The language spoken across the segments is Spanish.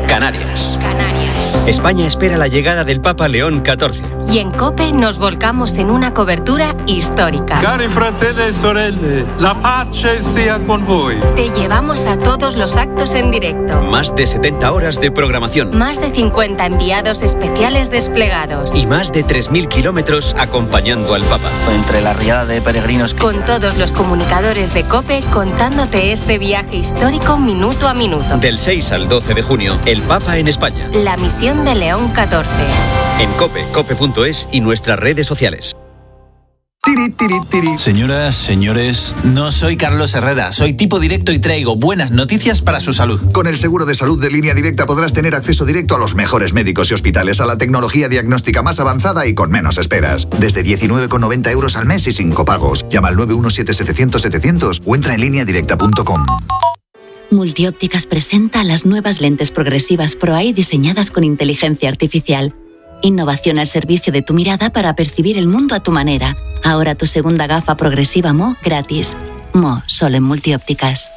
Canarias. España espera la llegada del Papa León XIV. Y en COPE nos volcamos en una cobertura histórica. Cari fratelli e sorelle, la pace sia con voi. Te llevamos a todos los actos en directo. Más de 70 horas de programación. Más de 50 enviados especiales desplegados. Y más de 3.000 kilómetros acompañando al Papa. Entre la riada de peregrinos. Con todos los comunicadores de COPE contándote este viaje histórico minuto a minuto. Del 6 al 12 de junio, el Papa en España. La misión de León XIV. En COPE, cope.es y nuestras redes sociales. Señoras, señores, no soy Carlos Herrera, soy tipo directo y traigo buenas noticias para su salud. Con el seguro de salud de Línea Directa podrás tener acceso directo a los mejores médicos y hospitales, a la tecnología diagnóstica más avanzada y con menos esperas. Desde 19,90 euros al mes y sin copagos. Llama al 917-700-700 o entra en lineadirecta.com. Multiópticas presenta las nuevas lentes progresivas ProEye diseñadas con inteligencia artificial. Innovación al servicio de tu mirada para percibir el mundo a tu manera. Ahora tu segunda gafa progresiva Mo gratis. Mo, solo en Multiópticas.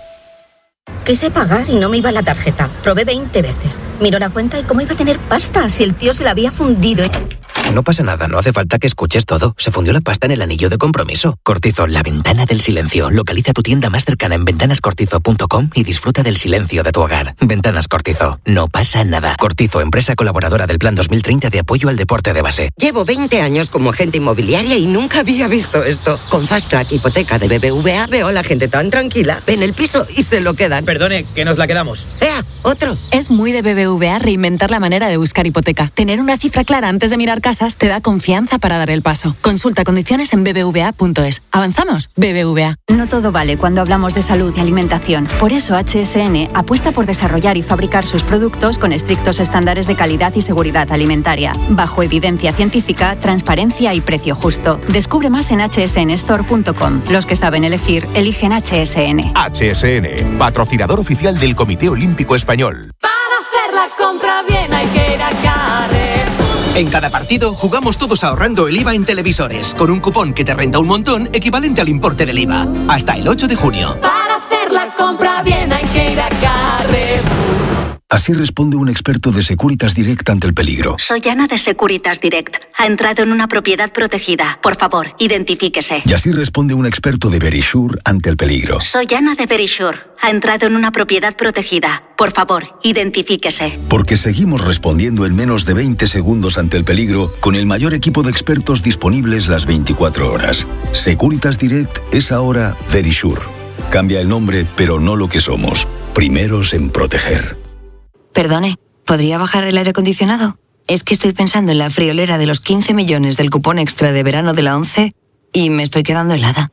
Quise pagar y no me iba la tarjeta. Probé 20 veces. Miró la cuenta y ¿cómo iba a tener pasta si el tío se la había fundido? No pasa nada, no hace falta que escuches todo. Se fundió la pasta en el anillo de compromiso. Cortizo, la ventana del silencio. Localiza tu tienda más cercana en ventanascortizo.com y disfruta del silencio de tu hogar. Ventanas Cortizo, no pasa nada. Cortizo, empresa colaboradora del Plan 2030 de apoyo al deporte de base. Llevo 20 años como agente inmobiliaria y nunca había visto esto. Con Fast Track Hipoteca de BBVA veo a la gente tan tranquila. Ven el piso y se lo quedan. Perdone, que nos la quedamos. ¡Ea! ¡Otro! Es muy de BBVA reinventar la manera de buscar hipoteca. Tener una cifra clara antes de mirar casas te da confianza para dar el paso. Consulta condiciones en bbva.es. ¿Avanzamos? BBVA. No todo vale cuando hablamos de salud y alimentación. Por eso HSN apuesta por desarrollar y fabricar sus productos con estrictos estándares de calidad y seguridad alimentaria, bajo evidencia científica, transparencia y precio justo. Descubre más en hsnstore.com. Los que saben elegir, eligen HSN. HSN, patrocinador oficial del Comité Olímpico Español. Para hacer la compra bien hay que ir a Carrefour. En cada partido jugamos todos ahorrando el IVA en televisores, con un cupón que te renta un montón equivalente al importe del IVA. Hasta el 8 de junio. Para hacer la compra bien hay que ir a Carrefour. Así responde un experto de Securitas Direct ante el peligro. Soy Ana de Securitas Direct. Ha entrado en una propiedad protegida. Por favor, identifíquese. Y así responde un experto de Verisure ante el peligro. Soy Ana de Verisure. Ha entrado en una propiedad protegida. Por favor, identifíquese. Porque seguimos respondiendo en menos de 20 segundos ante el peligro con el mayor equipo de expertos disponibles las 24 horas. Securitas Direct es ahora Verisure. Cambia el nombre, pero no lo que somos. Primeros en proteger. Perdone, ¿podría bajar el aire acondicionado? Es que estoy pensando en la friolera de los 15 millones del cupón extra de verano de la 11 y me estoy quedando helada.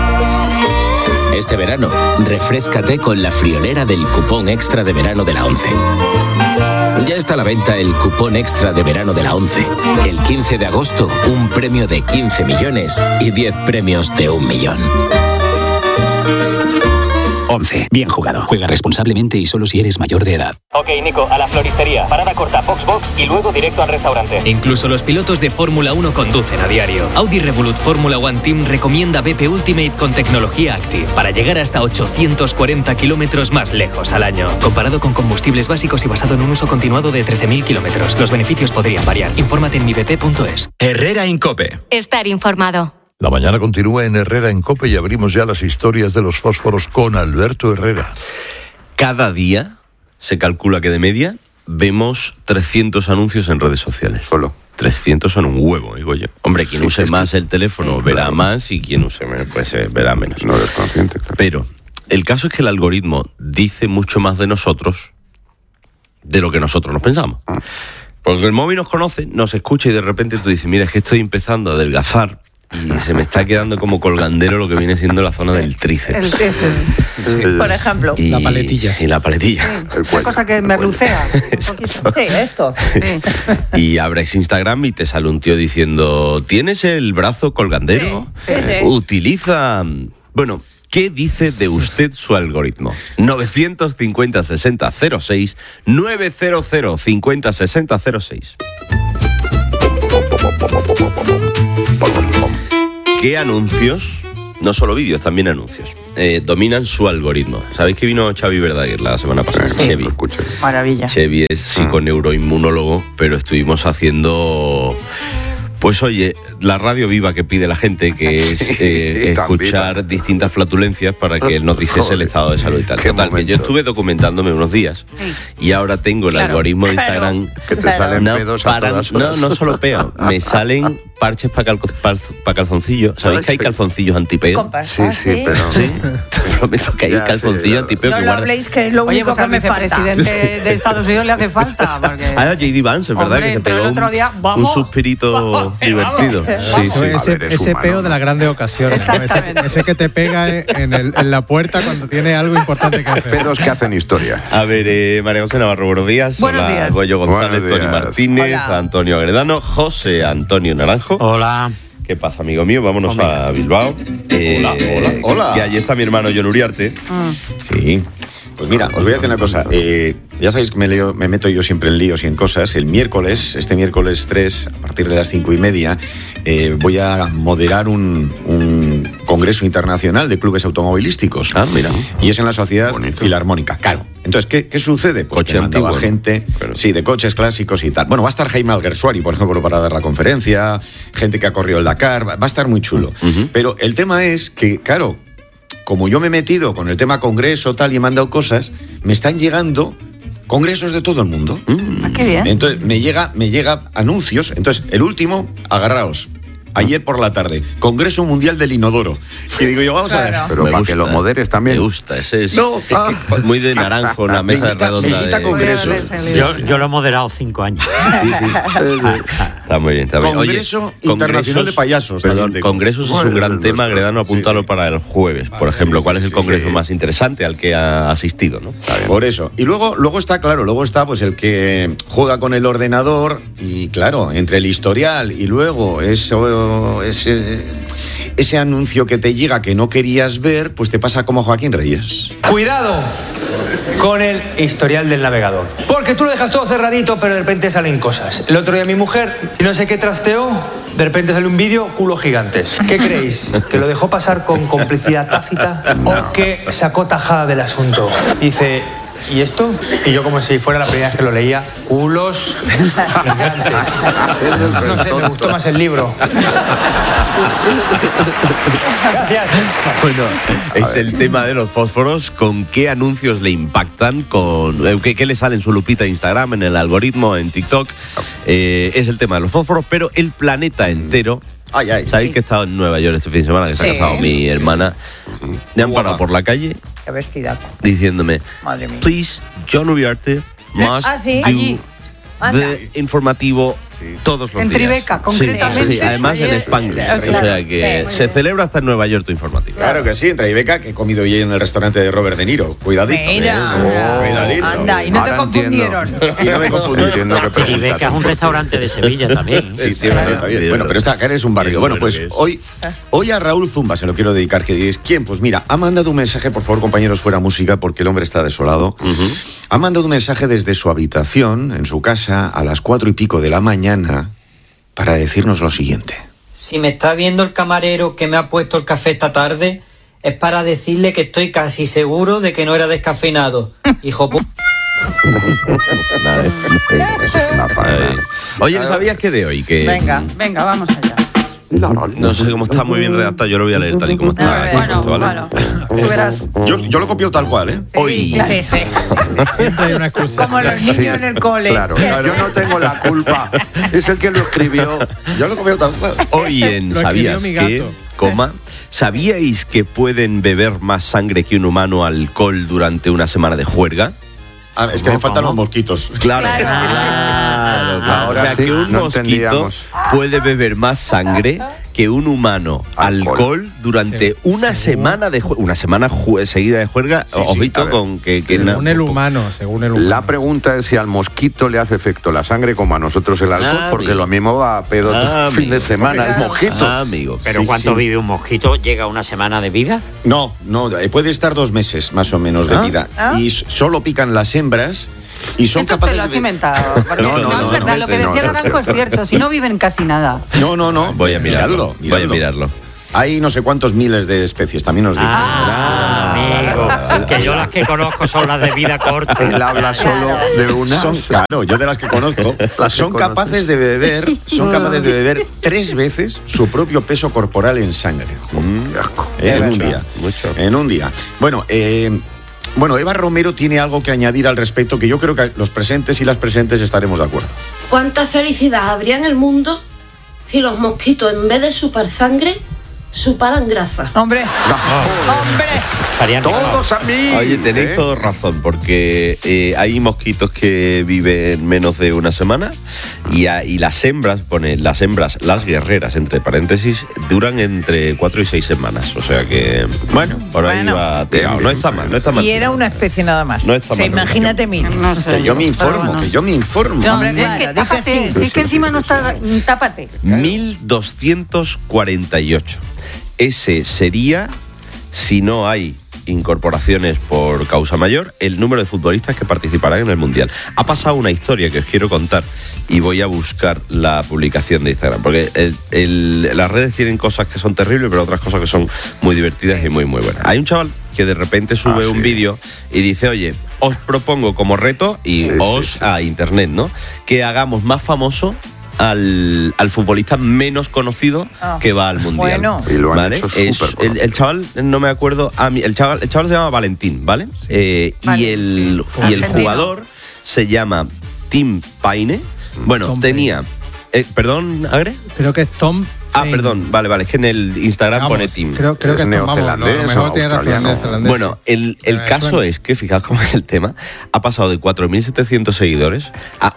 Este verano, refréscate con la friolera del cupón extra de verano de la 11. Ya está a la venta el cupón extra de verano de la 11. El 15 de agosto, un premio de 15 millones y 10 premios de 1 millón. 11. Bien jugado. Juega responsablemente y solo si eres mayor de edad. Ok, Nico, a la floristería. Parada corta, Box y luego directo al restaurante. Incluso los pilotos de Fórmula 1 conducen a diario. Audi Revolut Fórmula 1 Team recomienda BP Ultimate con tecnología Active para llegar hasta 840 kilómetros más lejos al año. Comparado con combustibles básicos y basado en un uso continuado de 13.000 kilómetros. Los beneficios podrían variar. Infórmate en mibp.es. Herrera en COPE. Estar informado. La mañana continúa en Herrera en COPE y abrimos ya las historias de los fósforos con Alberto Herrera. Cada día se calcula que de media vemos 300 anuncios en redes sociales. Solo. 300 son un huevo, digo yo. Hombre, quien use más el teléfono verá más y quien use menos, pues verá menos. No eres consciente, claro. Pero el caso es que el algoritmo dice mucho más de nosotros de lo que nosotros nos pensamos. Porque el móvil nos conoce, nos escucha y de repente tú dices, mira, es que estoy empezando a adelgazar y se me está quedando como colgandero lo que viene siendo la zona del tríceps. Por ejemplo. Y la paletilla. Y la paletilla. Una cosa que me lucea un poquito. Sí, esto. Sí. Y abres Instagram y te sale un tío diciendo, ¿tienes el brazo colgandero? Sí. Utiliza... Bueno, ¿qué dice de usted su algoritmo? 950-60-06, 900-50-60-06. ¿Qué anuncios? No solo vídeos, también anuncios. dominan su algoritmo. ¿Sabéis que vino Xavi Verdaguer la semana pasada? Sí. Xavi. Maravilla. Xavi es psiconeuroinmunólogo, pero estuvimos haciendo... Pues oye, la radio viva que pide la gente, que es escuchar distintas flatulencias para que él nos dijese el estado de salud y tal. Total, que yo estuve documentándome unos días y ahora tengo el algoritmo de Instagram que te salen pedos a todas horas. No solo peos, me salen parches para calzoncillos. ¿Sabéis que hay calzoncillos antipeo? Sí, pero... Sí, te prometo que hay calzoncillos antipeo. No lo habléis, que es lo único que me falta. Presidente de Estados Unidos le hace falta. Porque... J.D. Vance, es verdad, Hombre, que se pegó un suspirito divertido. Ese peo de las grandes ocasiones, ¿no? ese que te pega en la puerta cuando tiene algo importante que hacer. Pedos que hacen historia. A ver, María José Navarro, buenos días. Buenos días. Goyo González, Tony Martínez, Hola. Antonio Agredano, José Antonio Naranjo. Hola. ¿Qué pasa, amigo mío? Vámonos a Bilbao. Hola. Que allí está mi hermano John Uriarte. Sí. Pues mira, os voy a decir una cosa. Ya sabéis que me meto yo siempre en líos y en cosas. Este miércoles 3, a partir de las 5:30, voy a moderar un congreso internacional de clubes automovilísticos. Ah, mira. Y es en la Sociedad Filarmónica. Claro. Entonces, ¿qué sucede? Pues Coche que mandaba antiguo, gente, claro. sí, de coches clásicos y tal. Bueno, va a estar Jaime Alguersuari, por ejemplo, para dar la conferencia, gente que ha corrido el Dakar, va a estar muy chulo. Pero el tema es que, claro, como yo me he metido con el tema congreso tal y he mandado cosas, me están llegando congresos de todo el mundo. Qué bien. Entonces me llega anuncios. Entonces, el último, agarraos. Ayer por la tarde, Congreso Mundial del Inodoro. Y digo yo, vamos a ver. Pero para que lo moderes también. Me gusta, ese es muy de naranjo, una mesa redonda. Me invita congresos. Yo lo he moderado 5 años. Sí. Está muy bien, está bien. Congreso Internacional de Payasos. Perdón, congresos es un gran tema, Agredano, apúntalo para el jueves, por ejemplo. ¿Cuál es el congreso más interesante al que ha asistido? ¿No? Por eso. Y luego está pues el que juega con el ordenador y claro, entre el historial y luego ese anuncio que te llega que no querías ver, pues te pasa como Joaquín Reyes. Cuidado con el historial del navegador. Porque tú lo dejas todo cerradito, pero de repente salen cosas. El otro día mi mujer, y no sé qué trasteó, de repente sale un vídeo, culo gigantes. ¿Qué creéis? ¿Que lo dejó pasar con complicidad tácita o que sacó tajada del asunto? Dice... ¿Y esto? Y yo como si fuera la primera vez que lo leía, culos gigantes. No sé, me gustó más el libro. Gracias. Bueno, es el tema de los fósforos. ¿Con qué anuncios le impactan? ¿Qué le sale en su lupita de Instagram, en el algoritmo, en TikTok? Es el tema de los fósforos, pero el planeta entero... ¿Sabéis que he estado en Nueva York este fin de semana? Que se ha casado mi hermana. Me han parado por la calle Qué vestida. diciéndome, Madre mía. please, John Uriarte must sí, do allí. the informativo todos los En días. Tribeca, concretamente. Sí, además en Spanglish. Claro, o sea que sí, se celebra hasta en Nueva York tu informativo. Claro que sí, en Tribeca, que he comido hoy en el restaurante de Robert De Niro. Cuidadito. Cuidadito. Anda, y no te confundieron. Y no me confundieron. Tribeca es un restaurante de Sevilla también. Sí, bien. Bueno, pero acá eres un barrio. Bueno, pues hoy a Raúl Zumba se lo quiero dedicar. Que dices, ¿quién? Pues mira, ha mandado un mensaje, por favor, compañeros, fuera música, porque el hombre está desolado. Ha mandado un mensaje desde su habitación, en su casa, a las 4:00 de la mañana, para decirnos lo siguiente. Si me está viendo el camarero que me ha puesto el café esta tarde, es para decirle que estoy casi seguro de que no era descafeinado. Hijo Oye, ¿sabías que de hoy? Que Venga, vamos allá. no sé cómo está muy bien redactado, yo lo voy a leer tal y como está. Bueno, tú verás. Yo lo copio tal cual, ¿eh? Hoy. Siempre hay una excusa. Como los niños en el cole. Claro, yo no tengo la culpa. Es el que lo escribió. Yo lo copio tal cual. Hoy en ¿Sabías que? ¿Sabíais que pueden beber más sangre que un humano alcohol durante una semana de juerga? Es que me faltan los mosquitos. Claro. O sea, que un mosquito puede beber más sangre que un humano alcohol durante una semana de una semana seguida de juerga. Ojito con que según el humano. La pregunta es si al mosquito le hace efecto la sangre como a nosotros el alcohol, porque lo mismo va a pedo fin de semana el mosquito. Amigo. ¿Pero cuánto vive un mosquito? ¿Llega a una semana de vida? No, puede estar 2 meses más o menos de vida. Y solo pican las hembras. Y son Esto capaces te lo has de... inventado. No, es verdad, lo que decía Naranjo es cierto. Si no viven casi nada. No. Voy a mirarlo. Hay no sé cuántos miles de especies, también os digo. amigo. Que yo las que conozco son las de vida corta. Él habla solo de una. Claro, yo de las que conozco, son capaces de beber 3 veces su propio peso corporal en sangre. En un día. Bueno, Eva Romero tiene algo que añadir al respecto, que yo creo que los presentes y las presentes estaremos de acuerdo. ¿Cuánta felicidad habría en el mundo si los mosquitos, en vez de chupar sangre, chuparan grasa? ¡Hombre! Todos a mí. Oye, tenéis toda razón, porque hay mosquitos que viven menos de una semana y las hembras, las guerreras, entre paréntesis, duran entre 4 y 6 semanas. O sea que, por ahí va tirado. No está mal. Y era una especie nada más. No está mal. Imagínate mil. No sé, que yo me informo. No, hombre, tápate. Si es que encima no está, tápate. 1248. Ese sería, si no hay incorporaciones por causa mayor, el número de futbolistas que participarán en el Mundial. Ha pasado una historia que os quiero contar y voy a buscar la publicación de Instagram, porque las redes tienen cosas que son terribles, pero otras cosas que son muy divertidas y muy, muy buenas. Hay un chaval que de repente sube un vídeo y dice, oye, os propongo como reto, a internet, ¿no?, que hagamos más famoso al futbolista menos conocido que va al Mundial. Bueno. Y lo han ¿vale? hecho El chaval, no me acuerdo, el chaval se llama Valentín, ¿vale? Y el jugador se llama Tim Paine. Bueno, Tom tenía... ¿Perdón, Agre? Creo que es Tom Paine. Perdón, vale, es que en el Instagram pone Tim. Creo que es neozelandés, a lo mejor tiene razón, neozelandés. Bueno, el caso es que, fijaos cómo es el tema, ha pasado de 4.700 seguidores a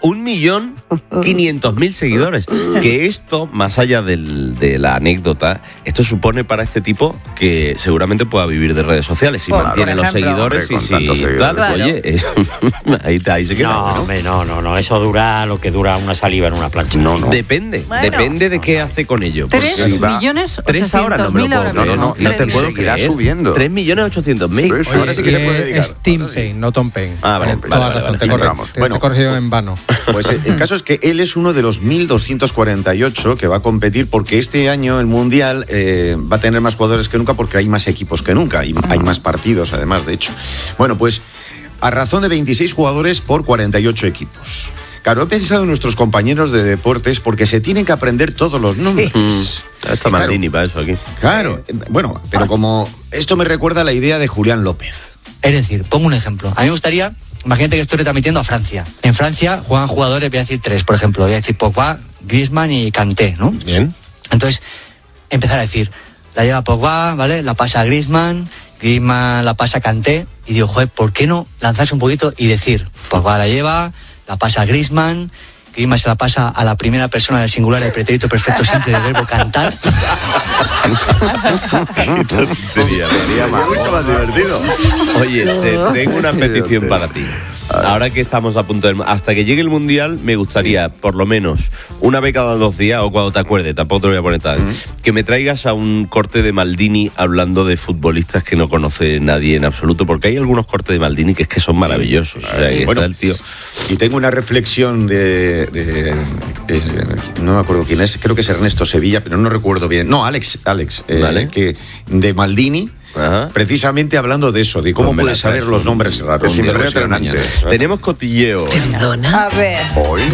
1.500.000 seguidores. Que esto, más allá de la anécdota, esto supone para este tipo que seguramente pueda vivir de redes sociales si mantiene los seguidores y si tal. Claro. Oye, ahí se queda. No, hombre, no, eso dura lo que dura una saliva en una plancha. No. Depende de qué hace con ello. 3.800.000 ahora no me lo puedo creer. No te puedo creer. Subiendo. 3.800.000. Sí, ahora sí que se puede dedicar. Es Tim Paine, no Tom Paine. Vale. Toda razón, te he corregido en vano. Pues el caso es que él es uno de los 1.248 que va a competir, porque este año el Mundial va a tener más jugadores que nunca, porque hay más equipos que nunca, y hay más partidos además, de hecho. Bueno, pues a razón de 26 jugadores por 48 equipos. Claro, he pensado en nuestros compañeros de deportes, porque se tienen que aprender todos los nombres. Está Maldini para eso aquí. Claro, bueno, pero como esto me recuerda a la idea de Julián López. Es decir, pongo un ejemplo. A mí me gustaría, imagínate que estoy retransmitiendo a Francia. En Francia juegan jugadores, voy a decir 3, por ejemplo. Voy a decir Pogba, Griezmann y Kanté, ¿no? Bien. Entonces, empezar a decir, la lleva Pogba, ¿vale? La pasa a Griezmann la pasa a Kanté. Y digo, joder, ¿por qué no lanzarse un poquito y decir, Pogba la lleva, la pasa a Griezmann se la pasa a la primera persona del singular del pretérito perfecto simple del verbo cantar? Sería mucho más divertido. Oye, tengo una petición para ti. Ahora que estamos a punto hasta que llegue el Mundial, me gustaría, por lo menos, una vez cada 2 días, o cuando te acuerdes, tampoco te lo voy a poner tal, que me traigas a un corte de Maldini hablando de futbolistas que no conoce nadie en absoluto, porque hay algunos cortes de Maldini que es que son maravillosos. O sea, que está el tío. Y tengo una reflexión no me acuerdo quién es, creo que es Ernesto Sevilla, pero no recuerdo bien. No, Alex, ¿vale? Que de Maldini. Ajá. Precisamente hablando de eso, de cómo puedes saber los nombres raros. Tenemos cotilleo. Perdona. A ver. Hoy.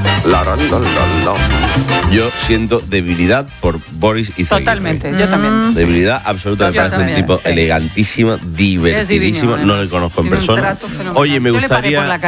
Yo siento debilidad por Boris Izaguirre. Totalmente, yo también. Debilidad absoluta. Me parece un tipo elegantísimo, divertidísimo. No le conozco en persona. Oye, me gustaría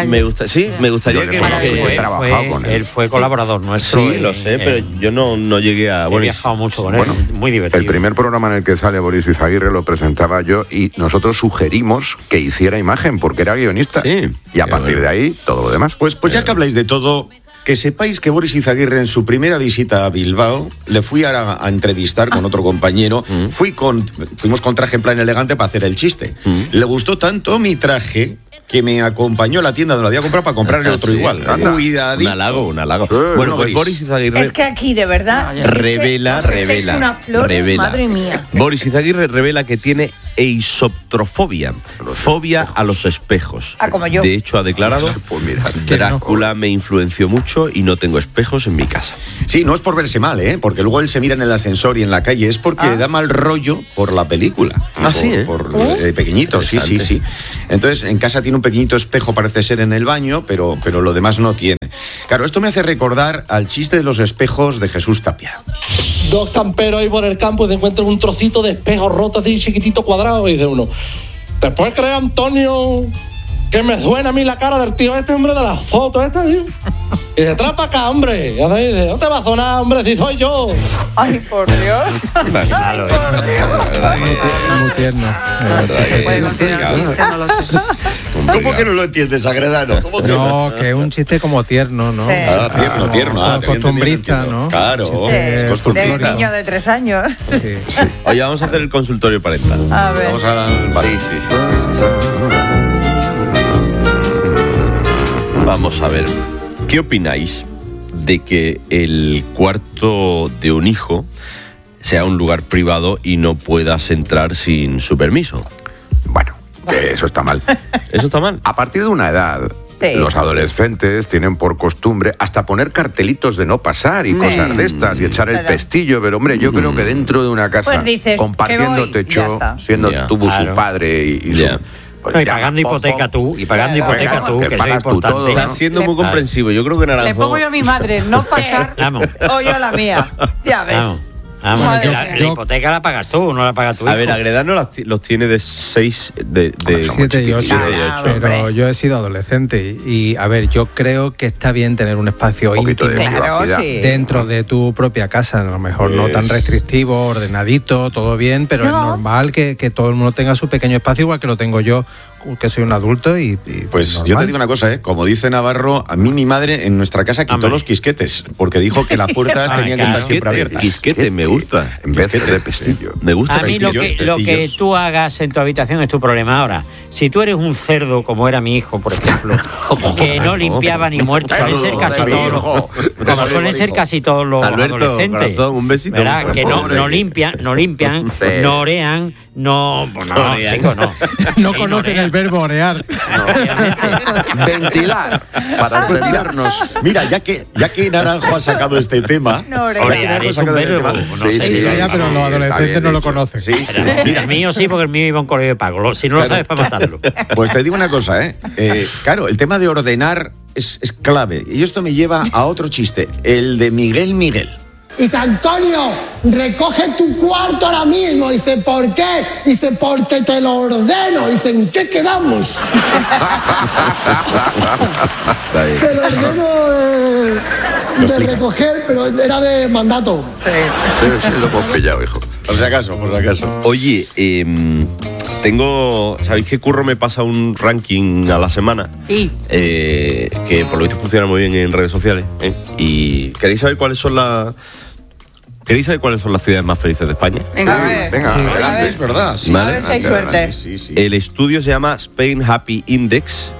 que él fue colaborador nuestro. Sí, lo sé, pero yo no llegué a. He viajado mucho con él. Muy divertido. El primer programa en el que sale Boris Izaguirre lo presentaba yo, y nosotros sugerimos que hiciera imagen porque era guionista. Sí. Y a partir de ahí, todo lo demás. Pues ya que habláis de todo, que sepáis que Boris Izaguirre, en su primera visita a Bilbao, le fui a entrevistar con otro compañero. Fuimos con traje en plan elegante para hacer el chiste. Le gustó tanto mi traje que me acompañó a la tienda donde lo había comprado para comprarle otro igual. Cuidadito. Un halago. Bueno, pues Boris Izaguirre... Es que aquí, de verdad... Revela. Una flor, madre mía. Boris Izaguirre revela que tiene eisoptrofobia, fobia a los espejos. Como yo. De hecho, ha declarado, pues mira, Drácula me influenció mucho y no tengo espejos en mi casa. Sí, no es por verse mal, porque luego él se mira en el ascensor y en la calle, es porque da mal rollo por la película. Por pequeñito, sí. Entonces, en casa tiene un pequeñito espejo, parece ser, en el baño, pero lo demás no tiene. Claro, esto me hace recordar al chiste de los espejos de Jesús Tapia. Dos camperos ahí por el campo y se encuentran un trocito de espejo roto así chiquitito cuadrado y dice uno, ¿te puedes creer, Antonio, que me suena a mí la cara del tío este, hombre, de las fotos estas, tío? Y dice, trae para acá, hombre. Y dice, no te va a sonar, hombre, si soy yo. Ay, por Dios. Muy tierno. Bueno, si era un chiste, no lo sé. ¿Cómo que no lo entiendes, Agredano? No, que es un chiste como tierno, ¿no? Sí. Tierno. Costumbrista, ¿no? Claro, es costumbrista. Del niño de 3 años. Sí. Oye, vamos a hacer el consultorio parental. A ver. Vamos a... Sí. Vamos a ver. ¿Qué opináis de que el cuarto de un hijo sea un lugar privado y no puedas entrar sin su permiso? Bueno, que eso está mal. ¿Eso está mal? A partir de una edad, los adolescentes tienen por costumbre hasta poner cartelitos de no pasar y cosas de estas y echar el pestillo, pero hombre, yo creo que dentro de una casa, Pues dices, compartiendo que voy, techo, siendo tú su padre y su... Pues no, y pagando hipoteca tú, que eso es importante. Todo, ¿no? Está siendo muy comprensivo. Yo creo que Naranjo... Le pongo yo a mi madre, no pasar. O yo a la mía. Ya ves. Vamos, la hipoteca la pagas tú, no la pagas tú. A ver, Agredano los tiene de 6, de 7 y 8. Pero yo he sido adolescente y, a ver, yo creo que está bien tener un espacio íntimo dentro de tu propia casa. A lo mejor no tan restrictivo, ordenadito, todo bien, pero es normal que todo el mundo tenga su pequeño espacio, igual que lo tengo yo, que soy un adulto y pues normal. Yo te digo una cosa, como dice Navarro, a mí mi madre en nuestra casa quitó los quisquetes, porque dijo que las puertas tenían que estar siempre abiertas. Quisquete, me gusta. En vez de pestillo. Me gusta. A mí lo que tú hagas en tu habitación es tu problema. Ahora, si tú eres un cerdo, como era mi hijo, por ejemplo, que no limpiaba ni muerto, suelen ser casi todos los adolescentes. Corazón, un besito. ¿Verdad? Que no limpian, no orean, chicos, no. No conocen el verbo orear. Ventilar. Para ventilarnos. Mira, ya que Naranjo ha sacado este tema. Orear es un verbo. Pero los adolescentes no lo conocen. El mío sí, porque el mío iba a un colegio de pago. Si no lo sabes, para matarlo. Pues te digo una cosa, claro, el tema de ordenar es clave. Y esto me lleva a otro chiste, el de Miguel. Dice, Antonio, recoge tu cuarto ahora mismo. Dice, ¿por qué? Dice, porque te lo ordeno. Dice, ¿en qué quedamos? Te lo ordeno de recoger, pero era de mandato. Lo hemos pillado, hijo. Por si acaso. Oye, ¿sabéis que Curro me pasa un ranking a la semana? Sí. Que por lo visto funciona muy bien en redes sociales. ¿Y queréis saber cuáles son las ciudades más felices de España? Venga, adelante, es verdad. Sí. A ver si hay suerte. Sí. El estudio se llama Spain Happy Index.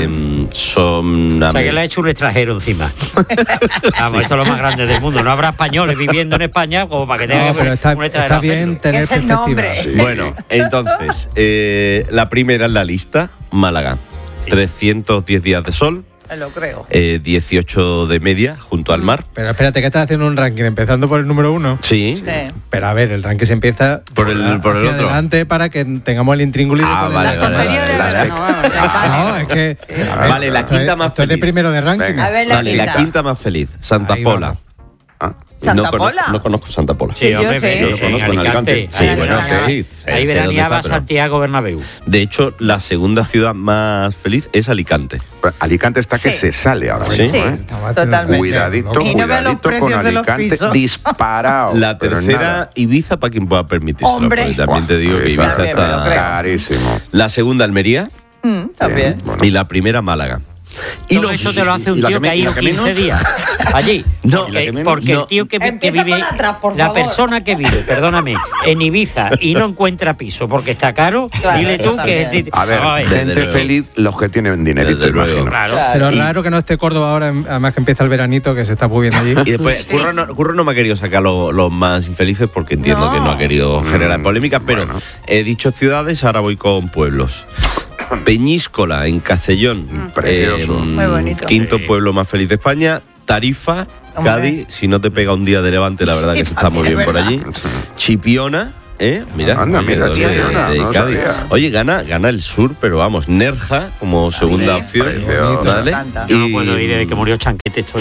O sea, que le ha hecho un extranjero encima. Vamos, esto es lo más grande del mundo. No habrá españoles viviendo en España como para que tenga un extranjero. Está bien tener perspectiva. Bueno, entonces, la primera en la lista, Málaga. 310 días de sol. Lo creo. 18 de media junto al mar. Pero espérate, que estás haciendo un ranking empezando por el número 1. Sí. Pero a ver, el ranking se empieza por el otro. Adelante para que tengamos el intríngulis. Vale. No, es que vale, la quinta más feliz. De primero de ranking. Vale, la quinta más feliz, Santa Pola. No conozco Santa Pola. Sí, hombre, yo lo conozco en Alicante. Ahí veraneaba Santiago Bernabéu. De hecho, la segunda ciudad más feliz es Alicante. Alicante está que se sale ahora mismo. Sí, totalmente. Cuidadito con Alicante disparado. La tercera, Ibiza, para quien pueda permitírselo. Porque también te digo que Ibiza está carísimo. La segunda, Almería. También. Y la primera, Málaga. Y todo eso te lo hace un tío que ha ido 15 días. Allí. No, porque el tío que vive, la persona que vive, perdóname, en Ibiza y no encuentra piso porque está caro, claro, dile tú que es... A ver, gente feliz los que tienen dinerito, imagino. Claro. Pero es raro que no esté Córdoba ahora, además que empieza el veranito, que se está moviendo allí. Y después, Curro no me ha querido sacar los más infelices porque entiendo que no ha querido generar polémicas, pero he dicho ciudades, ahora voy con pueblos. Peñíscola, en Castellón, precioso. Muy bonito. Quinto pueblo más feliz de España. Tarifa, Cádiz, si no te pega un día de levante, la verdad que se está muy bien por allí. Chipiona, mira, Chipiona, de Cádiz. Oye, gana el sur, pero vamos, Nerja como segunda opción. ¿Vale? Yo no puedo ir desde que murió Chanquete, estoy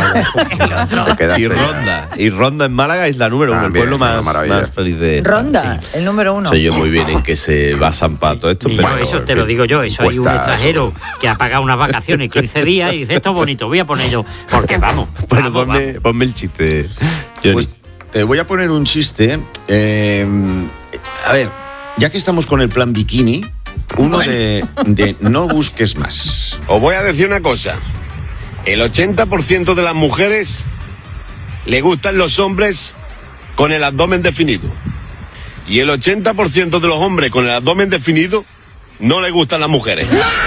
y Ronda en Málaga es la número 1, el pueblo más feliz de Ronda, el número 1. Sé yo muy bien en qué se basan para todo esto. Pero eso te lo digo yo, eso hay un extranjero que ha pagado unas vacaciones 15 días y dice, esto es bonito, voy a poner yo, porque vamos. Bueno, ponme el chiste, Johnny. Pues te voy a poner un chiste. A ver, ya que estamos con el plan bikini, uno de no busques más. Os voy a decir una cosa. El 80% de las mujeres le gustan los hombres con el abdomen definido. Y el 80% de los hombres con el abdomen definido no le gustan las mujeres.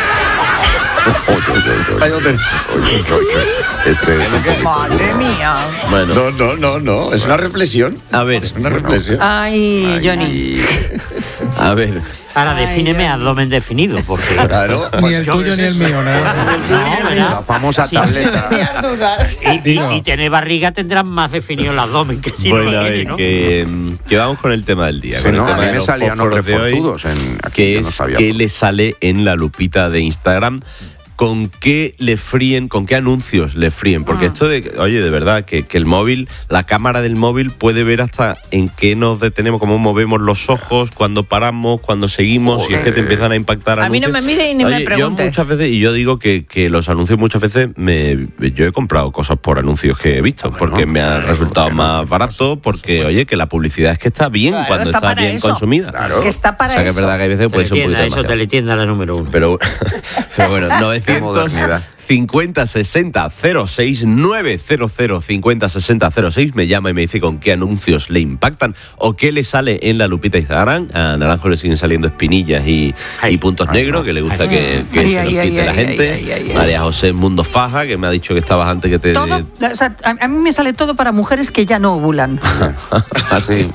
Madre mía. Bueno. No, es una reflexión. A ver, es una reflexión. Ay, Johnny. A ver. Ahora defíneme abdomen definido, porque... Claro. Ni el tuyo ni el mío, nada. La famosa tableta. Y tener barriga tendrán más definido el abdomen que si bueno, no a ver, tiene, ¿no? Que vamos con el tema del día. Sí, con el tema a mí de me los salían los fósforos de hoy, reforzudos que es qué le sale en la lupita de Instagram. ¿Con qué le fríen, con qué anuncios le fríen? Porque esto de, oye, de verdad, que el móvil, la cámara del móvil puede ver hasta en qué nos detenemos, cómo movemos los ojos, cuando paramos, cuando seguimos, si es que te empiezan a impactar anuncios. A mí no me mires y ni me preguntes. Yo muchas veces, y yo digo que los anuncios muchas veces, yo he comprado cosas por anuncios que he visto, porque me ha resultado más barato, porque, oye, que la publicidad es que está bien cuando está bien consumida. Claro. Que está para eso. O sea, que es verdad que hay veces que puede ser un poquito demasiado. Teletienda la número 1. Pero bueno, 950 60 06 900 50 60 06 me llama y me dice con qué anuncios le impactan o qué le sale en la lupita de Instagram. A Naranjo le siguen saliendo espinillas y puntos negros, que le gusta que se los quite la gente. María José Mundo Faja, que me ha dicho que estabas antes que te... Todo, o sea, a mí me sale todo para mujeres que ya no ovulan. Así,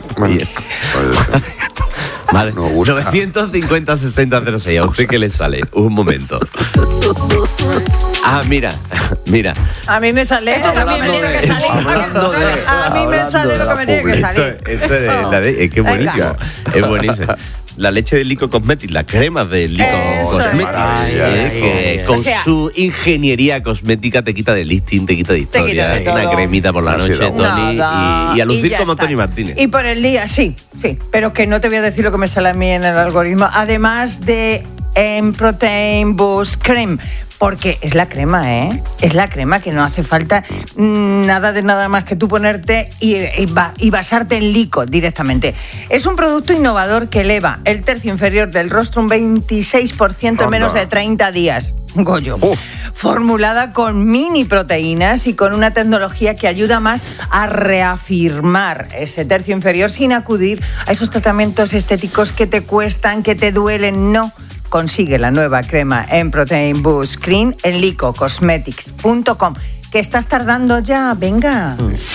vale, 950 60 06. ¿A usted qué le sale? Un momento. Ah, mira. A mí me sale lo que me tiene que salir. A mí me sale lo que me tiene que salir. Es que es buenísima. Es buenísima. La leche de Lico Cosmetics, la crema de Lico Cosmetics, que con su ingeniería cosmética te quita de listing, te quita de historia. Una cremita por la noche, Tony, y a lucir como Tony Martínez. Y por el día, sí, pero que no te voy a decir lo que me sale a mí en el algoritmo, además de Protein Boost Cream. Porque es la crema, es la crema, que no hace falta nada más que tú ponerte y basarte en Lico directamente. Es un producto innovador que eleva el tercio inferior del rostro un 26% en menos de 30 días. Goyo. Formulada con mini proteínas y con una tecnología que ayuda más a reafirmar ese tercio inferior sin acudir a esos tratamientos estéticos que te cuestan, que te duelen, no. Consigue la nueva crema en Protein Boost Cream en licocosmetics.com. ¿Que estás tardando ya? Venga.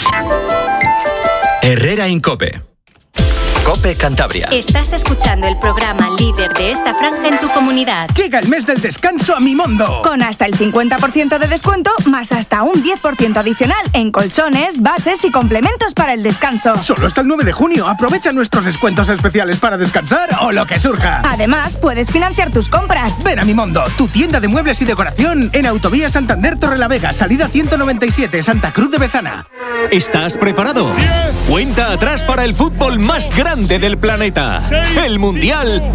Herrera Incope. COPE Cantabria. Estás escuchando el programa líder de esta franja en tu comunidad. Llega el mes del descanso a Mimondo. Con hasta el 50% de descuento, más hasta un 10% adicional en colchones, bases y complementos para el descanso. Solo hasta el 9 de junio. Aprovecha nuestros descuentos especiales para descansar o lo que surja. Además, puedes financiar tus compras. Ven a Mimondo, tu tienda de muebles y decoración en Autovía Santander Torrelavega, salida 197, Santa Cruz de Bezana. ¿Estás preparado? 10. Cuenta atrás para el fútbol más grande del planeta. 6. El Mundial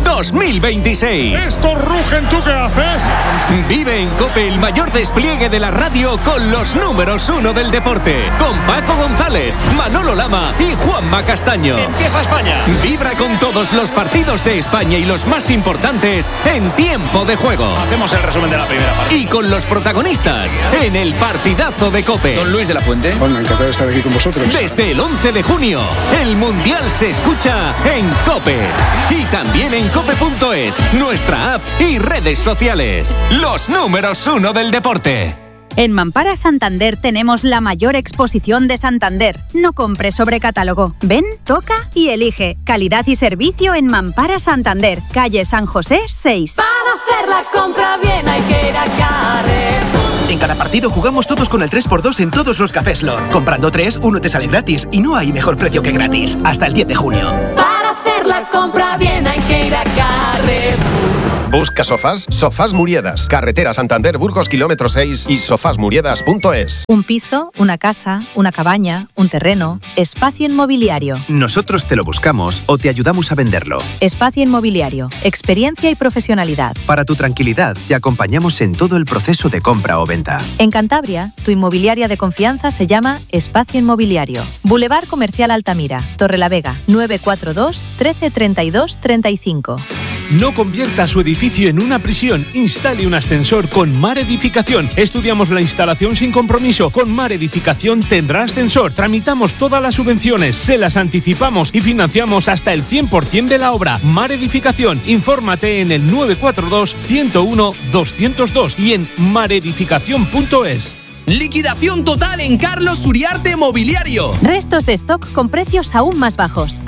2026. Estos rugen, ¿tú qué haces? Vive en COPE el mayor despliegue de la radio con los números 1 del deporte. Con Paco González, Manolo Lama y Juanma Castaño. Empieza España. Vibra con todos los partidos de España y los más importantes en tiempo de juego. Hacemos el resumen de la primera parte. Y con los protagonistas en el partidazo de COPE. Don Luis de la Fuente. Bueno, encantado de estar aquí con vosotros. Desde el 11 de junio, el Mundial se escucha en COPE. Y también en cope.es, nuestra app y redes sociales. Los números 1 del deporte. En Mampara Santander tenemos la mayor exposición de Santander. No compres sobre catálogo. Ven, toca y elige. Calidad y servicio en Mampara Santander, calle San José 6. Para hacer la compra bien hay que ir a Carrefour. En cada partido jugamos todos con el 3x2 en todos los cafés Lor. Comprando 3, uno te sale gratis y no hay mejor precio que gratis. Hasta el 10 de junio. Para hacer la compra bien hay que ir a Carrefour. Busca sofás, Sofás Muriedas, carretera Santander Burgos kilómetro 6 y sofasmuriedas.es. Un piso, una casa, una cabaña, un terreno, espacio inmobiliario. Nosotros te lo buscamos o te ayudamos a venderlo. Espacio inmobiliario, experiencia y profesionalidad. Para tu tranquilidad, te acompañamos en todo el proceso de compra o venta. En Cantabria, tu inmobiliaria de confianza se llama Espacio Inmobiliario. Boulevard Comercial Altamira, Torrelavega, 942 13 32 35. No convierta su edificio en una prisión. Instale un ascensor con Mar Edificación. Estudiamos la instalación sin compromiso. Con Mar Edificación tendrá ascensor. Tramitamos todas las subvenciones, se las anticipamos y financiamos hasta el 100% de la obra. Mar Edificación. Infórmate en el 942 101 202 y en maredificación.es. Liquidación total en Carlos Uriarte Mobiliario. Restos de stock con precios aún más bajos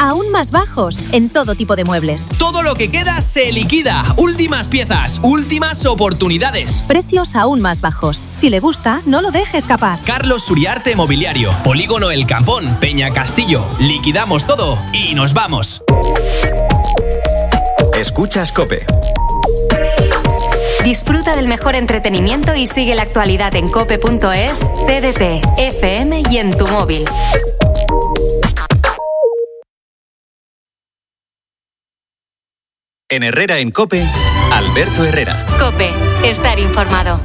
en todo tipo de muebles. Todo lo que queda se liquida. Últimas piezas, últimas oportunidades. Precios aún más bajos. Si le gusta, no lo deje escapar. Carlos Uriarte Mobiliario. Polígono El Campón, Peña Castillo. Liquidamos todo y nos vamos. Escuchas COPE. Disfruta del mejor entretenimiento y sigue la actualidad en cope.es, TDT, FM y en tu móvil. En Herrera en COPE, Alberto Herrera. COPE, estar informado.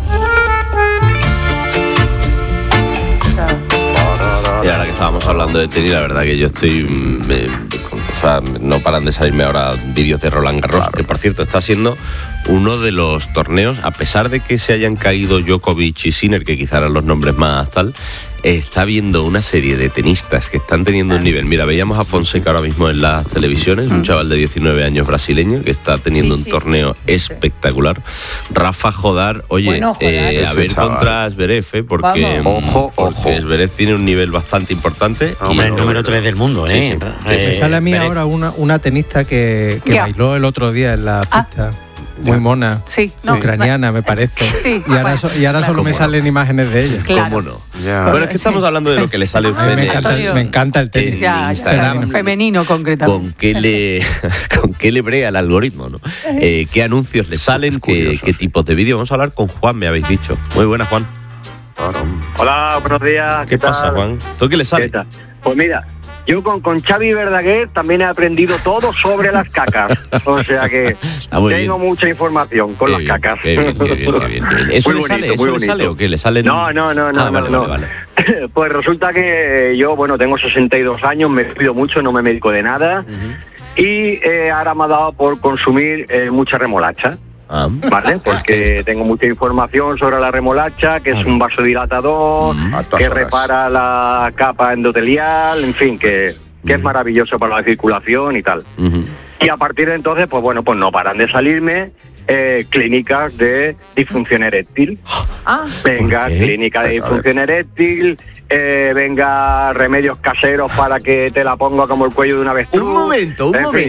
Y ahora que estábamos hablando de tenis, la verdad que yo estoy... o sea, no paran de salirme ahora vídeos de Roland Garros, que por cierto está siendo uno de los torneos, a pesar de que se hayan caído Djokovic y Sinner, que quizá eran los nombres más tal, está habiendo una serie de tenistas que están teniendo un nivel. Mira, veíamos a Fonseca ahora mismo en las televisiones, un chaval de 19 años brasileño que está teniendo un torneo espectacular. Rafa Jodar, oye, bueno, a ver contra Zverev, porque ojo. Zverev tiene un nivel bastante importante. Hombre, el número 3 del mundo, ¿eh? Me sale a mí ahora una tenista que bailó el otro día en la pista. Muy mona, ucraniana me parece. Sí, y ahora solo me salen imágenes de ella. Claro. ¿Cómo no? Bueno, es que estamos hablando de lo que le sale a usted. Me encanta el tenis. Instagram femenino concretamente. ¿Con qué le brea el algoritmo, ¿no? ¿Qué anuncios le salen? ¿Qué tipos de vídeos? Vamos a hablar con Juan, me habéis dicho. Muy buena, Juan. Hola, buenos días. ¿Qué pasa, Juan? ¿Tú qué le sale? Pues mira, yo con Xavi Verdaguer también he aprendido todo sobre las cacas. O sea que tengo mucha información con las cacas. Qué bien. ¿Eso le sale? ¿Eso le sale o qué? ¿Le sale? No. Vale. Pues resulta que yo, tengo 62 años, me cuido mucho, no me medico de nada. Y ahora me ha dado por consumir mucha remolacha. ¿Vale? Porque tengo mucha información sobre la remolacha, que es un vasodilatador, que repara la capa endotelial, en fin, que es maravilloso para la circulación y tal. Y a partir de entonces, pues no paran de salirme clínicas de disfunción eréctil. Venga, clínica de disfunción eréctil, venga, remedios caseros para que te la ponga como el cuello de una avestruz. Un momento.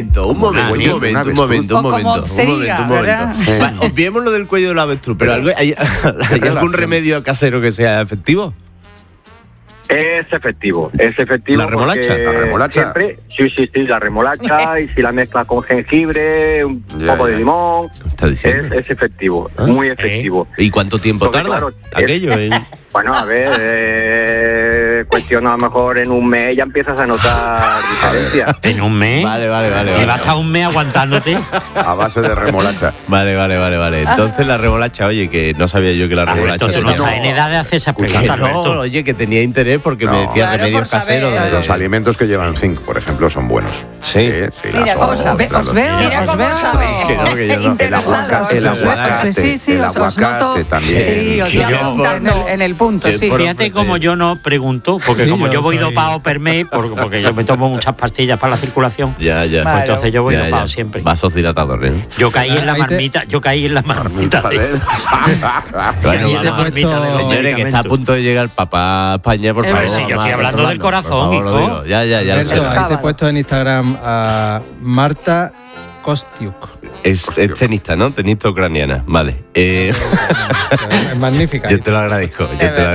Obviemos lo del cuello de la avestruz, pero ¿hay algún remedio casero que sea efectivo? Es efectivo. ¿La remolacha? Siempre, sí, la remolacha, y si la mezclas con jengibre, un poco de limón, es efectivo, muy efectivo. ¿Y cuánto tiempo tarda aquello? Bueno, a ver, cuestión, a lo mejor en un mes ya empiezas a notar diferencias. ¿En un mes? Vale. ¿Y va a estar un mes aguantándote? A base de remolacha. Vale. Entonces la remolacha, oye, que no sabía yo que la remolacha... Tú no estás en edad de hacer esa pregunta. No, oye, que tenía interés porque me decía remedios caseros. Los alimentos que llevan zinc, por ejemplo, son buenos. Sí. Mira cómo sabe, os veo. El aguacate también. Sí, os veo en el punto, sí. Fíjate como yo no pregunto, porque como yo voy dopado per mes, porque yo me tomo muchas pastillas para la circulación. Ya. Pues entonces yo voy dopado siempre. Vasos dilatadores. Yo caí en la marmita. Señores, que está a punto de llegar papá a España, por favor. Sí, yo estoy hablando del corazón, hijo. Ya. Ahí te he puesto en Instagram a Marta Kostiuk. Es tenista, ¿no? Tenista ucraniana. Vale. Es magnífica. Yo te lo agradezco.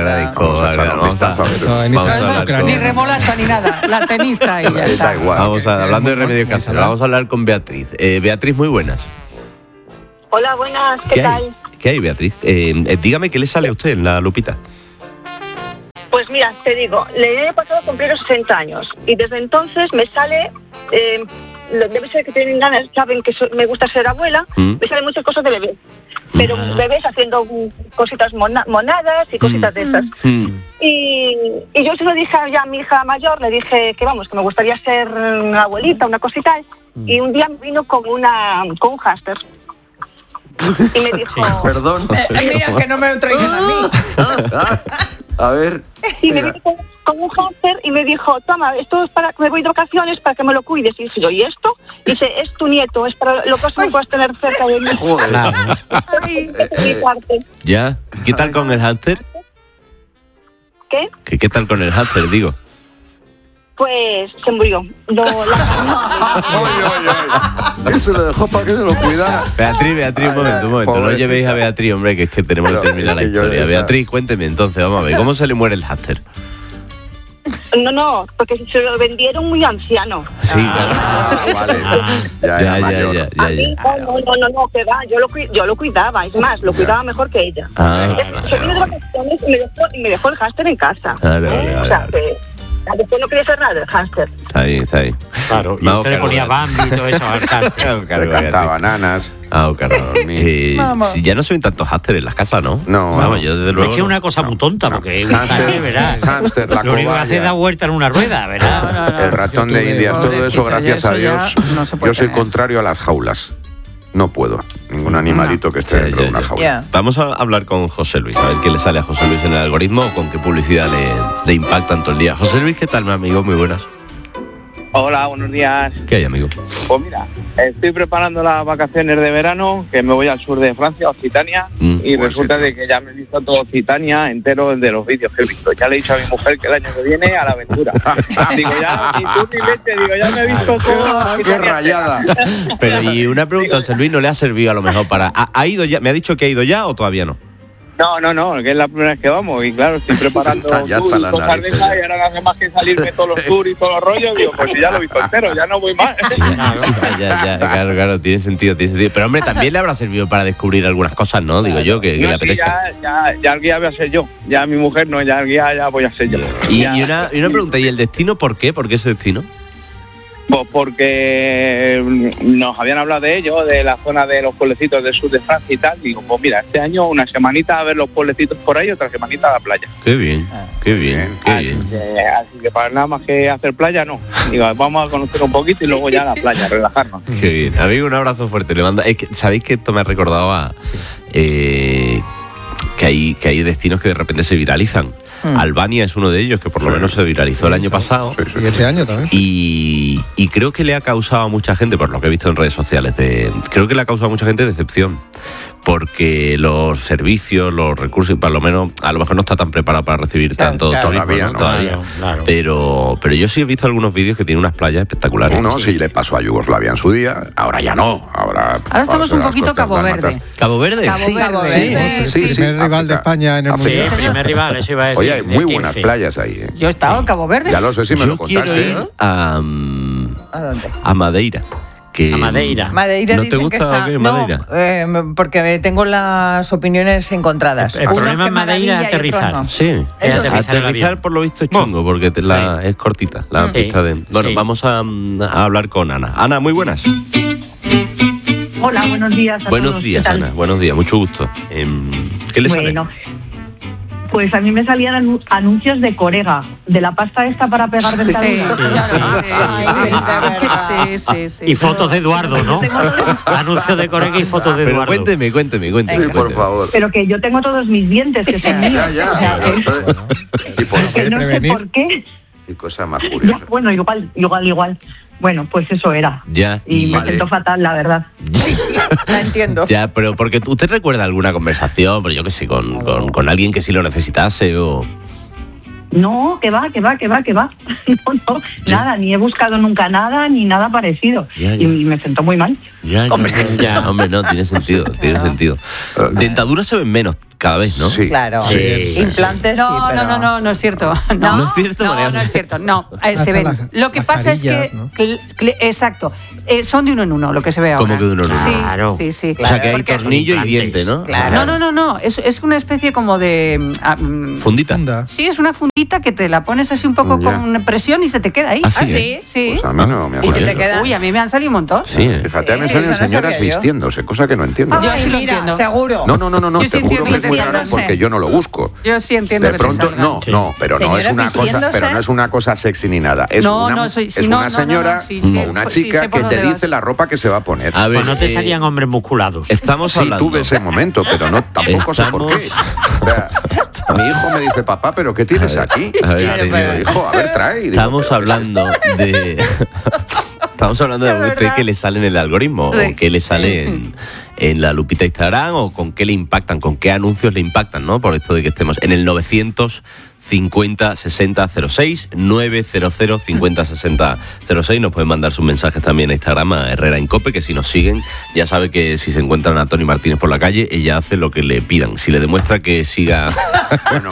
Ni remolacha ni nada. La tenista y ya está. Hablando de remedios caseros, vamos a hablar con Beatriz. Beatriz, muy buenas. Hola, buenas. ¿Qué tal? ¿Qué hay, Beatriz? Dígame, ¿qué le sale a usted en la lupita? Pues mira, te digo, el año pasado cumplí los 60 años y desde entonces me sale, debe ser que tienen ganas, saben que me gusta ser abuela, me salen muchas cosas de bebé, pero bebés haciendo cositas monadas y cositas de esas. Y yo se lo dije ya a mi hija mayor, le dije que vamos, que me gustaría ser una abuelita, una cosita, y un día me vino con un hámster. Y me dijo... Perdón. Mira que no me lo traigan a mí. A ver. Y me vino con un hámster y me dijo, toma, esto es para que me voy de vacaciones para que me lo cuides. Y dije yo, ¿y esto? Y dice, es tu nieto, es para lo próximo que puedas tener cerca de mí. Joder. ¿Ya? ¿Qué tal con el hámster? ¿Qué? ¿Qué tal con el hámster, digo? Pues se murió. Eso lo dejó para que se lo cuidara. Beatriz, un momento. No llevéis a Beatriz, hombre, que es que tenemos que terminar la historia. Beatriz, cuénteme entonces, vamos a ver, ¿cómo se le muere el hámster? No, porque se lo vendieron muy anciano. Sí, claro. Vale. Ya. No, que va, yo lo cuidaba, es más, lo cuidaba mejor que ella. Yo vine de vacaciones y me dejó el hámster en casa. O sea, que... Después no quería hacer nada del hámster. Está ahí. Claro, y usted le ponía Bambi y todo eso al hámster. Le cantaba bananas. Si ya no se ven tantos hámsters en las casas, ¿no? No. Vamos, yo desde luego. Es que es una cosa muy tonta, porque un hámster, ¿verdad? Hámster, lo único que hace es dar vuelta en una rueda, ¿verdad? El ratón de Indias, todo eso, gracias a Dios. Yo soy contrario a las jaulas. No puedo. Ningún animalito que esté dentro de una jaula. Vamos a hablar con José Luis, a ver qué le sale a José Luis en el algoritmo o con qué publicidad le impacta todo el día. José Luis, ¿qué tal, mi amigo? Muy buenas. Hola, buenos días. ¿Qué hay, amigo? Pues mira, estoy preparando las vacaciones de verano, que me voy al sur de Francia, a Occitania, y resulta de que ya me he visto todo Occitania entero de los vídeos que he visto. Ya le he dicho a mi mujer que el año que viene a la aventura. Digo, ya, ni tú ni leche, ya me he visto todo. ¡Qué rayada! Pero, y una pregunta, José Luis, ¿no le ha servido a lo mejor para... ¿Ha ido ya? ¿Me ha dicho que ha ido ya o todavía no? No, que es la primera vez que vamos y claro, estoy preparando tours y cosas de esas y ahora no hace más que salirme todos los tours y todos los rollos, digo, pues si ya lo he visto entero, ya no voy más. Ya, claro, tiene sentido. Pero hombre, también le habrá servido para descubrir algunas cosas, ¿no? Digo yo, que le apetezca. Ya el guía voy a ser yo, ya mi mujer no, ya el guía ya voy a ser yo. Y una pregunta, ¿y el destino por qué? ¿Por qué ese destino? Pues porque nos habían hablado de ello, de la zona de los pueblecitos del sur de Francia y tal. Digo, pues mira, este año una semanita a ver los pueblecitos por ahí, otra semanita a la playa. Qué bien. Así que para nada más que hacer playa, no. Digo, vamos a conocer un poquito y luego ya a la playa, relajarnos. Qué bien. Amigo, un abrazo fuerte. Le mando... ¿Sabéis que esto me ha recordado a... que hay destinos que de repente se viralizan? Albania es uno de ellos, que por lo menos se viralizó el año pasado. Y este año también. Y creo que le ha causado a mucha gente, por lo que he visto en redes sociales, creo que le ha causado a mucha gente decepción. Porque los servicios, los recursos, por lo menos, a lo mejor no está tan preparado para recibir tanto todavía, turismo, ¿no? Todavía. Claro. Pero yo sí he visto algunos vídeos que tienen unas playas espectaculares. Sí, le pasó a Yugoslavia en su día, ahora ya no. Ahora estamos un poquito Cabo Verde. ¿Cabo Verde? Sí, primer rival de España en el Mundial. Sí, primer rival, eso iba a decir. Oye, hay muy buenas playas ahí. Yo he estado en Cabo Verde. Ya lo sé si me lo contaste. Quiero ir ¿A dónde? A Madeira. A Madeira. Madeira ¿No te gusta qué, Madeira? No, porque tengo las opiniones encontradas. El problema en Madeira es aterrizar. No. Sí, aterrizar por lo visto es chungo, porque es cortita la pista de... Bueno, vamos a hablar con Ana. Ana, muy buenas. Hola, buenos días a buenos todos. días, Ana. Buenos días, mucho gusto. ¿Qué le sale? Pues a mí me salían anuncios de Corega, de la pasta esta para pegar dentaduras. Sí. Y fotos de Eduardo, ¿no? Anuncios de Corega y fotos de Eduardo. Cuénteme. Sí, por favor. Pero que yo tengo todos mis dientes, que son míos. ¿Y por qué? No sé por qué. Y cosa más curiosa. Bueno, igual. Bueno, pues eso era. Y me siento fatal, la verdad. La entiendo. Ya, pero porque usted recuerda alguna conversación, pero yo qué sé, con alguien que sí lo necesitase o... No, que va. No, nada, ni he buscado nunca nada, ni nada parecido. Y me siento muy mal. Hombre, no, tiene sentido. Dentaduras se ven menos cada vez, ¿no? Sí. Claro. Sí. Implantes, no, sí, pero... No es cierto. No es cierto, María. No es cierto. No, se ven. Lo que pasa es que... ¿no? Exacto. Son de uno en uno lo que se ve ahora. ¿Cómo que de uno en uno? Claro. Sí. O sea, que hay tornillo y diente, ¿no? Claro. No. Es una especie como de... ¿Fundita? Sí, es una fundita que te la pones así un poco con presión y se te queda ahí. ¿Ah, sí? Sí. Pues a mí no me ha ¿Y se te queda? Uy, a mí me han salido un montón. Sí. Fíjate, a mí me salen señoras vistiéndose, cosa que no entiendo. Yo sí lo entiendo. Seguro. No, te juro que es muy raro porque yo no lo busco. Yo sí entiendo de pronto, pero no es una cosa sexy ni nada. Es una señora o una chica que te dice la ropa que se va a poner. A ver, pues no te salían hombres musculados. Estamos hablando. Sí, tuve ese momento, pero tampoco sé por qué. O sea, mi hijo me dice, papá, ¿pero qué tienes aquí? Hijo, a ver, trae. Estamos hablando de... Estamos hablando de usted que le sale en el algoritmo, o que le sale en la lupita de Instagram, o con qué le impactan, con qué anuncios le impactan, ¿no? Por esto de que estemos en el 950 60 06, 900 50 60 06. Nos pueden mandar sus mensajes también a Instagram, a Herrera en Cope, que si nos siguen, ya sabe que si se encuentran a Tony Martínez por la calle, ella hace lo que le pidan. Si le demuestra que siga... Bueno,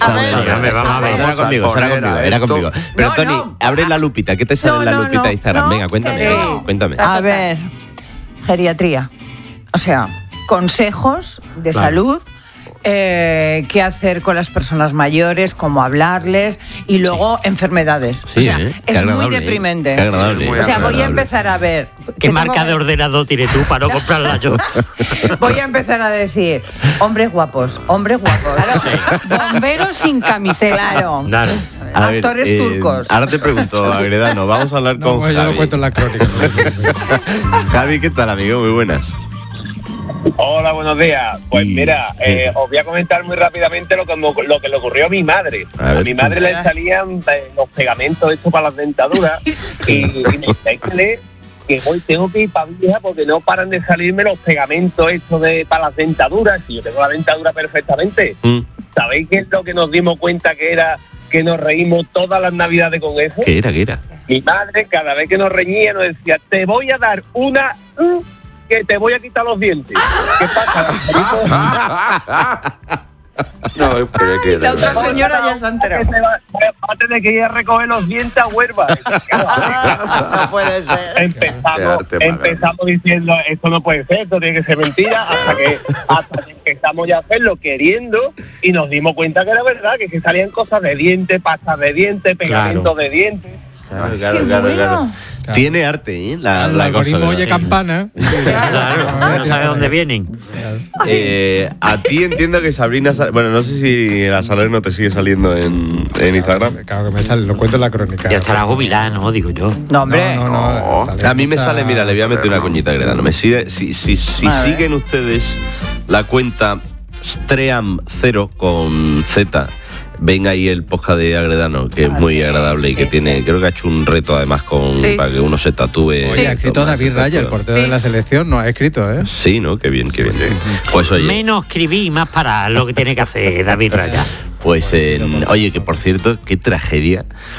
era conmigo. Pero Tony, abre la lupita. ¿Qué te sale en la lupita de Instagram? Venga, cuéntame. A ver, geriatría. O sea, consejos de salud, qué hacer con las personas mayores, cómo hablarles, y luego enfermedades. Sí, o sea, es muy deprimente. Qué agradable. O sea, voy a empezar a ver... ¿Qué marca de ordenador tienes tú para no comprarla yo? Voy a empezar a decir, hombres guapos. Bomberos sin camiseta. Claro. A ver, actores turcos. Ahora te pregunto, Agredano, vamos a hablar con Javi. Yo lo cuento en la crónica. Javi, ¿qué tal, amigo? Muy buenas. Hola, buenos días. Pues mira, os voy a comentar muy rápidamente lo que le ocurrió a mi madre. A mi madre le salían los pegamentos estos para las dentaduras y me dice que hoy tengo que ir para vieja porque no paran de salirme los pegamentos estos para las dentaduras. Y yo tengo la dentadura perfectamente. ¿Sabéis qué es lo que nos dimos cuenta que era? Que nos reímos todas las navidades con eso. ¿Qué era? Mi madre, cada vez que nos reñía, nos decía, te voy a dar una... que te voy a quitar los dientes. ¿Qué pasa? No, pero que la otra señora ya se ha enterado. Va a tener que ir a recoger los dientes a Huelva. No puede ser. Empezamos diciendo, esto no puede ser, esto tiene que ser mentira, hasta que empezamos ya a hacerlo queriendo y nos dimos cuenta que era verdad, que salían cosas de dientes, pastas de dientes, pegamentos de dientes. Claro. Tiene arte, el algoritmo oye campana. Claro, no sabe dónde vienen. A ti entiendo que Sabrina... Bueno, no sé si la Salerno te sigue saliendo en Instagram. Claro que me sale, lo cuento en la crónica. Ya estará jubilada, ¿no? Digo yo. No, hombre. No. A mí me sale, mira, le voy a meter una coñita, Gredano. Me sigue, si siguen ustedes la cuenta Stream0 con Z, ven ahí el podcast de Agredano, que es muy agradable y que tiene, creo que ha hecho un reto además para que uno se tatúe. Oye, ha escrito David Raya, el portero de la selección, no ha escrito, ¿eh? Sí, ¿no? Qué bien. Pues oye. Menos escribí y más para lo que tiene que hacer David Raya. Pues, oye, que por cierto, qué tragedia.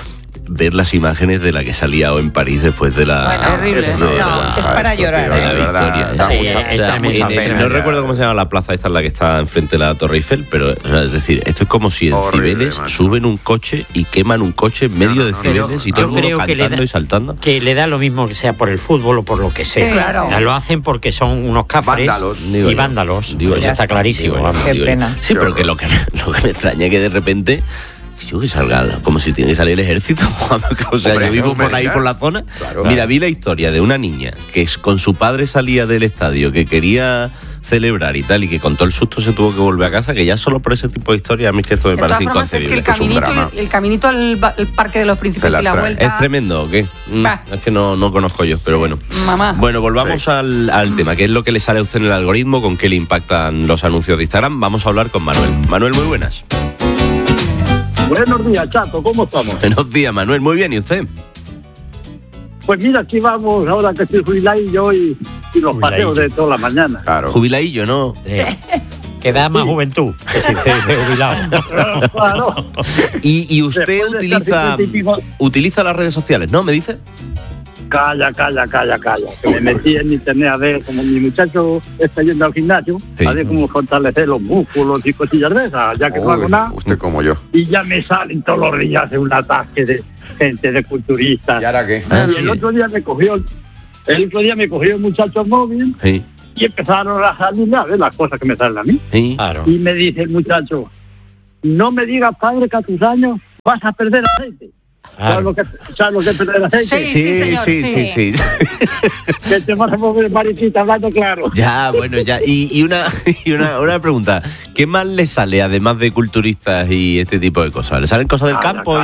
ver las imágenes de la que salía en París después de la... Terrible. Es para llorar. De la victoria. No recuerdo cómo se llama la plaza esta en la que está enfrente de la Torre Eiffel, pero es decir, esto es como si en Cibeles suben un coche y queman un coche en medio de Cibeles y todo el mundo cantando y saltando. Que le da lo mismo que sea por el fútbol o por lo que sea. Claro. Lo hacen porque son unos cafres y vándalos. Pues está clarísimo. Qué pena. Sí, pero que lo que me extraña es que de repente... que salga como si tiene que salir el ejército. O sea, yo vivo por ahí por la zona. Claro. Mira, vi la historia de una niña que con su padre salía del estadio, que quería celebrar y tal, y que con todo el susto se tuvo que volver a casa, que ya solo por ese tipo de historia a mí es que esto me parece inconcebible. Es que el caminito al Parque de los Príncipes y la vuelta... ¿Es tremendo o qué? Es que no conozco yo, pero bueno. Mamá. Bueno, volvamos al tema, que es lo que le sale a usted en el algoritmo, con qué le impactan los anuncios de Instagram. Vamos a hablar con Manuel. Manuel, muy buenas. Buenos días, Chato, ¿cómo estamos? Buenos días, Manuel, muy bien, ¿y usted? Pues mira, aquí vamos, ahora que estoy jubiladillo y los paseos de toda la mañana. Claro. Jubiladillo, ¿no? Que da más juventud que si te jubilado. Claro. ¿Y usted utiliza las redes sociales, no? ¿Me dice? Calla. Que me metí en internet a ver, como mi muchacho está yendo al gimnasio, a ver cómo fortalecer los músculos y cosillas de esas, ya que no hago nada. Usted como yo. Y ya me salen todos los días un ataque de gente, de culturistas. ¿Y ahora qué? Y el otro día me cogió el muchacho móvil y empezaron a salir a ver las cosas que me salen a mí. Claro. Y me dice el muchacho, no me digas, padre, que a tus años vas a perder aceite. ¿Sabes lo que es perder aceite? Sí. Que te vas a mover mariquita hablando claro. Ya, bueno, ya. Y una pregunta. ¿Qué más le sale, además de culturistas y este tipo de cosas? ¿Le salen cosas del campo?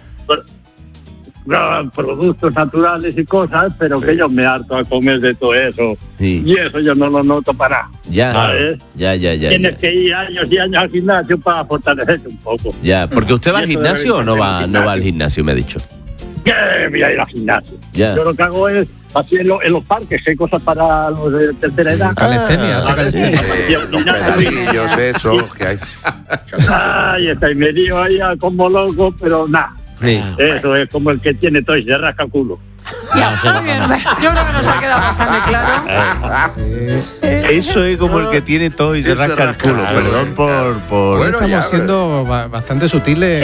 Productos naturales y cosas, pero que yo me harto a comer de todo eso. Y eso yo no lo noto para nada. Ya. Tienes que ir años y años al gimnasio para fortalecerte un poco. Ya, porque usted va al gimnasio o no va al gimnasio, me ha dicho. Que voy a ir al gimnasio. Yo lo que hago es así en los parques, que hay cosas para los de tercera edad. Calistenias, eso que hay. Ay, está y me dio ahí como loco, pero nada. Eso es como el que tiene todo y se rasca el culo. Yo creo que nos ha quedado bastante claro. Eso es como el que tiene todo y se rasca el culo. Perdón por... Bueno, estamos siendo bastante sutiles.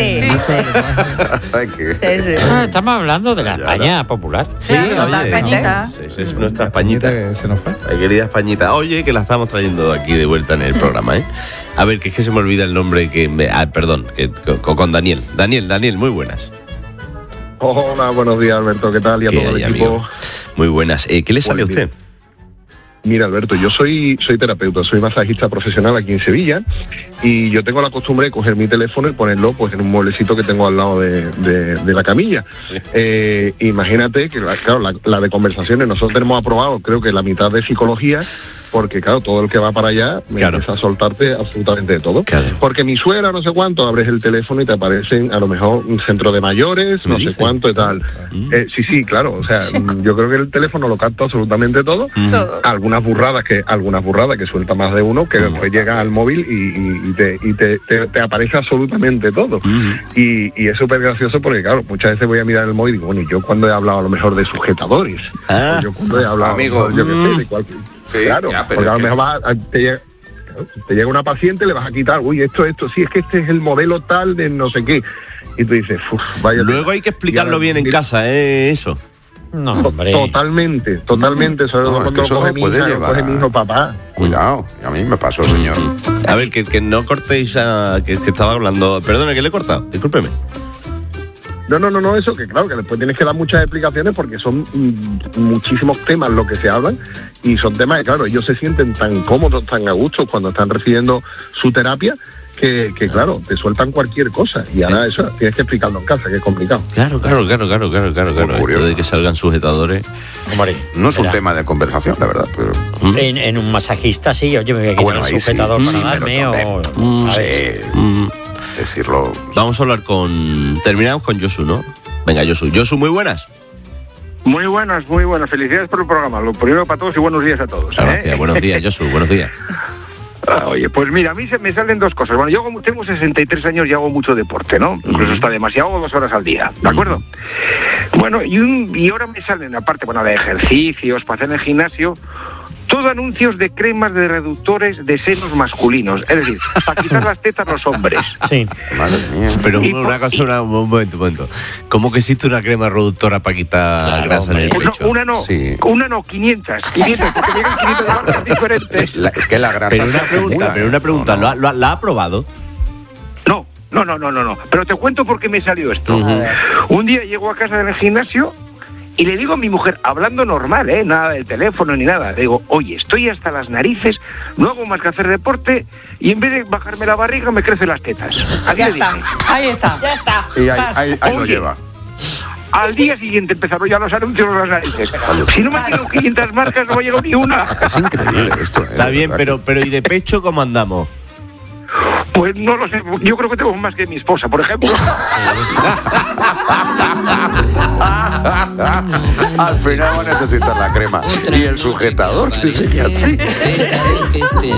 Estamos hablando de la España popular. Sí, oye, es nuestra Españita que se nos fue. Querida Españita. Oye, que la estamos trayendo aquí de vuelta en el programa, ¿eh? A ver, que es que se me olvida el nombre perdón, con Daniel. Daniel, muy buenas. Hola, buenos días, Alberto, ¿qué tal? Y a todo el equipo. Amigo. Muy buenas. ¿Qué le sale a usted? Mira, Alberto, yo soy terapeuta, soy masajista profesional aquí en Sevilla y yo tengo la costumbre de coger mi teléfono y ponerlo pues en un mueblecito que tengo al lado de la camilla. Sí. Imagínate que, claro, la de conversaciones, nosotros tenemos aprobado creo que la mitad de psicología, porque claro, todo el que va para allá me empieza a soltarte absolutamente de todo. Claro. Porque mi suegra, no sé cuánto, abres el teléfono y te aparecen a lo mejor un centro de mayores, no sé cuánto y tal. Sí, claro, o sea, yo creo que el teléfono lo capta absolutamente todo. Algunas burradas que suelta más de uno, que después llega al móvil y te aparece absolutamente todo. Y es súper gracioso porque, claro, muchas veces voy a mirar el móvil y digo, bueno, yo cuando he hablado a lo mejor de sujetadores, o yo cuando he hablado amigo, yo qué sé, de cualquier... Sí, claro, porque a lo mejor te llega una paciente, le vas a quitar, esto, sí, es que este es el modelo tal de no sé qué. Y tú dices, vaya. Luego hay que explicarlo bien en casa, eso. No, hombre. Totalmente, sobre todo cuando lo coge mi hija, lo coge mi hijo, papá. Cuidado, a mí me pasó, señor. A ver, que no cortéis que estaba hablando. Perdone, que le he cortado, discúlpeme. No, eso que claro, que después tienes que dar muchas explicaciones porque son muchísimos temas los que se hablan y son temas que, claro, ellos se sienten tan cómodos, tan a gusto cuando están recibiendo su terapia que claro, te sueltan cualquier cosa y ahora eso tienes que explicarlo en casa, que es complicado. Claro. Esto de que salgan sujetadores. Hombre, no es un tema de conversación, la verdad, pero... En un masajista sí, yo me voy a quitar el sujetador para darme decirlo. Vamos a hablar terminamos con Josu, ¿no? Venga, Josu, muy buenas. Muy buenas. Felicidades por el programa. Lo primero para todos y buenos días a todos. Gracias, buenos días, Josu, buenos días. Oye, pues mira, a mí me salen dos cosas. Bueno, yo tengo 63 años y hago mucho deporte, ¿no? Incluso está demasiado, hago 2 horas al día, ¿de acuerdo? Bueno, y ahora me salen, aparte, bueno, de ejercicios, para hacer en el gimnasio, todo anuncios de cremas de reductores de senos masculinos. Es decir, para quitar las tetas a los hombres. Sí. Madre mía. Pero una cosa, un momento. ¿Cómo que existe una crema reductora para quitar grasa en el pecho? Una no, 500, porque llegan 500 de marcas diferentes. Es que la grasa... Pero una pregunta, ¿la ha probado? No. Pero te cuento por qué me salió esto. Un día llego a casa del gimnasio y le digo a mi mujer, hablando normal, nada del teléfono ni nada, le digo, oye, estoy hasta las narices, no hago más que hacer deporte y en vez de bajarme la barriga me crecen las tetas. Ya está. Y ahí lo lleva. Al día siguiente empezaron ya los anuncios en las narices. Si no me tengo 500 marcas no me llegado ni una. Es increíble esto. Está bien, pero ¿y de pecho cómo andamos? Pues no lo sé, yo creo que tengo más que mi esposa, por ejemplo. Al final va a necesitar la crema y el sujetador, sí.